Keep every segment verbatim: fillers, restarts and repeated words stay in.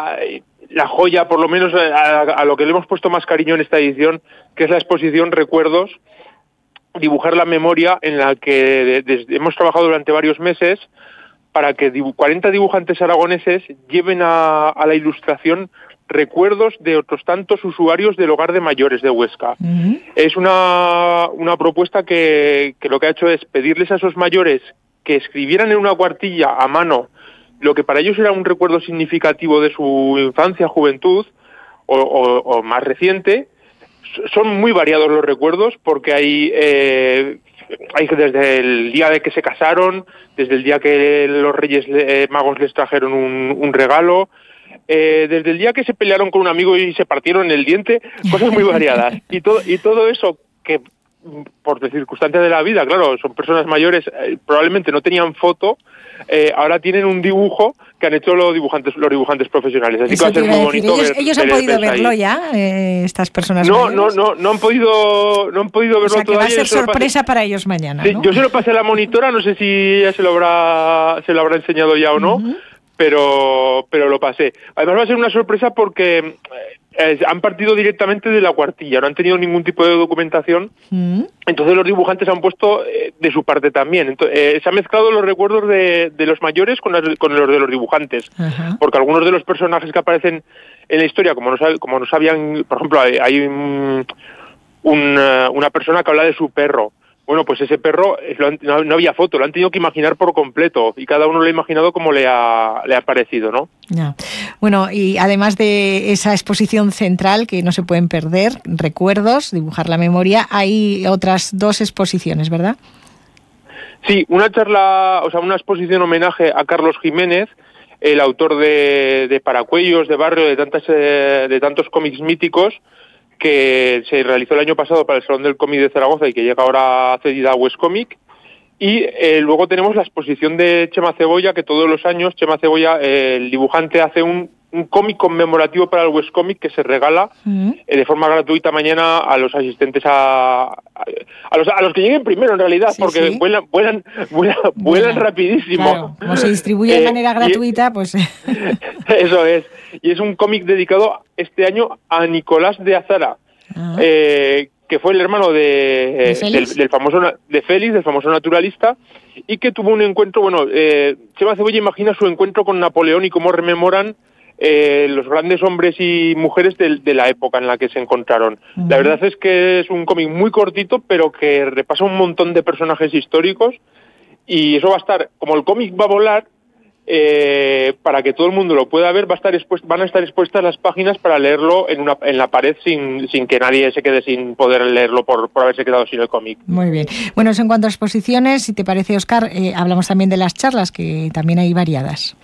la, la joya, por lo menos a, a lo que le hemos puesto más cariño en esta edición, que es la exposición Recuerdos, dibujar la memoria, en la que desde, hemos trabajado durante varios meses para que cuarenta dibujantes aragoneses lleven a, a la ilustración recuerdos de otros tantos usuarios del hogar de mayores de Huesca. Uh-huh. Es una, una propuesta que, que lo que ha hecho es pedirles a esos mayores que escribieran en una cuartilla a mano lo que para ellos era un recuerdo significativo de su infancia, juventud o, o, o más reciente. Son muy variados los recuerdos porque hay, eh, hay desde el día de que se casaron, desde el día que los Reyes eh, Magos les trajeron un, un regalo, eh, desde el día que se pelearon con un amigo y se partieron el diente, cosas muy variadas. Y todo, y todo eso que, por circunstancias de la vida, claro, son personas mayores, eh, probablemente no tenían foto, eh, ahora tienen un dibujo que han hecho los dibujantes los dibujantes profesionales. Así Eso que va a ser muy bonito. Ellos, ver, ellos han ver, podido ver verlo ahí. ya, eh, estas personas no, mayores. No, no, no han podido, no han podido verlo o sea, que todavía. va a ser sorpresa para ellos mañana, sí, ¿no? Yo se lo pasé a la monitora, no sé si ella se lo habrá, se lo habrá enseñado ya o no, uh-huh. pero, pero lo pasé. Además va a ser una sorpresa porque eh, han partido directamente de la cuartilla, no han tenido ningún tipo de documentación, uh-huh. entonces los dibujantes han puesto eh, de su parte también. Entonces, eh, se han mezclado los recuerdos de, de los mayores con, las, con los de los dibujantes, uh-huh. porque algunos de los personajes que aparecen en la historia, como no, como no sabían, por ejemplo, hay, hay un, una, una persona que habla de su perro. Bueno, pues ese perro lo han, no, no había foto, lo han tenido que imaginar por completo y cada uno lo ha imaginado como le ha, le ha parecido, ¿no? Ya. Bueno, y además de esa exposición central que no se pueden perder, recuerdos, dibujar la memoria, hay otras dos exposiciones, ¿verdad? Sí, una charla, o sea, una exposición homenaje a Carlos Jiménez, el autor de, de Paracuellos, de Barrio, de tantas eh, de tantos cómics míticos, que se realizó el año pasado para el Salón del Cómic de Zaragoza y que llega ahora cedida a Westcomic. Y eh, luego tenemos la exposición de Chema Cebolla, que todos los años Chema Cebolla, eh, el dibujante, hace un, un cómic conmemorativo para el Westcomic que se regala uh-huh. eh, de forma gratuita mañana a los asistentes a a los, a los que lleguen primero, en realidad, sí, porque sí. vuelan vuelan vuelan, vuelan bueno, rapidísimo. Claro, como se distribuye eh, de manera gratuita, y, pues... Eso es. Y es un cómic dedicado este año a Nicolás de Azara, uh-huh. eh, que fue el hermano de, ¿De del, del famoso de Félix, del famoso naturalista, y que tuvo un encuentro, bueno, eh, Chema Cebolla imagina su encuentro con Napoleón y cómo rememoran eh, los grandes hombres y mujeres de, de la época en la que se encontraron. Uh-huh. La verdad es que es un cómic muy cortito, pero que repasa un montón de personajes históricos, y eso va a estar, como el cómic va a volar, Eh, para que todo el mundo lo pueda ver, va a estar expuesto, van a estar expuestas las páginas para leerlo en una en la pared sin sin que nadie se quede sin poder leerlo por, por haberse quedado sin el cómic. Muy bien. Bueno, eso en cuanto a exposiciones, si te parece, Óscar, eh, hablamos también de las charlas, que también hay variadas.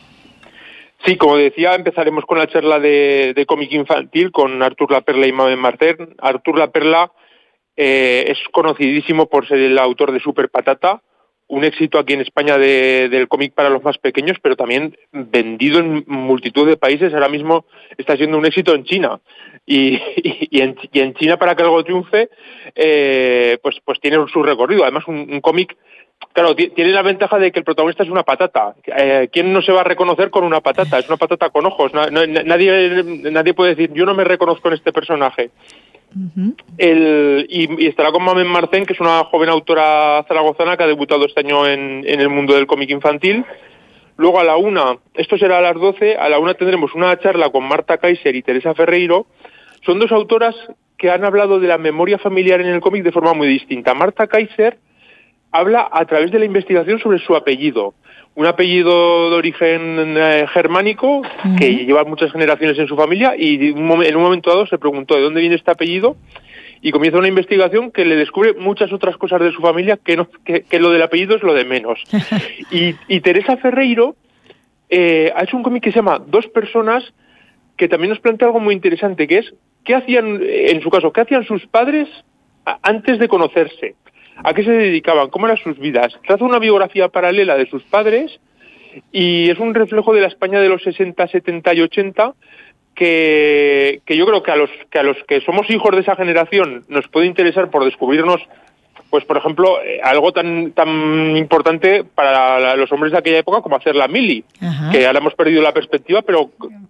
Sí, como decía, empezaremos con la charla de, de cómic infantil con Artur Laperla y Mamen Martén. Artur Laperla eh, es conocidísimo por ser el autor de Super Patata, un éxito aquí en España de, del cómic para los más pequeños, pero también vendido en multitud de países. Ahora mismo está siendo un éxito en China. Y, y, y, en, y en China, para que algo triunfe, eh, pues, pues tiene su recorrido. Además, un, un cómic, claro, t- tiene la ventaja de que el protagonista es una patata. Eh, ¿Quién no se va a reconocer con una patata? Es una patata con ojos. No, no, nadie, nadie puede decir, yo no me reconozco en este personaje. Uh-huh. El, y, y estará con Mamen Martén, que es una joven autora zaragozana que ha debutado este año en, en el mundo del cómic infantil. Luego a la una, esto será a las doce, a la una tendremos una charla con Marta Kaiser y Teresa Ferreiro. Son dos autoras que han hablado de la memoria familiar en el cómic de forma muy distinta. Marta Kaiser habla a través de la investigación sobre su apellido. Un apellido de origen eh, germánico, uh-huh. que lleva muchas generaciones en su familia, y un mom- en un momento dado se preguntó de dónde viene este apellido, y comienza una investigación que le descubre muchas otras cosas de su familia, que, no, que, que lo del apellido es lo de menos. y, y Teresa Ferreiro eh, ha hecho un cómic que se llama Dos personas, que también nos plantea algo muy interesante, que es, ¿qué hacían, en su caso, qué hacían sus padres a, antes de conocerse? ¿A qué se dedicaban? ¿Cómo eran sus vidas? Traza una biografía paralela de sus padres y es un reflejo de la España de los sesenta, setenta y ochenta que, que yo creo que a los que a los que somos hijos de esa generación nos puede interesar por descubrirnos, pues por ejemplo, eh, algo tan tan importante para la, los hombres de aquella época como hacer la mili, uh-huh. que ahora hemos perdido la perspectiva, pero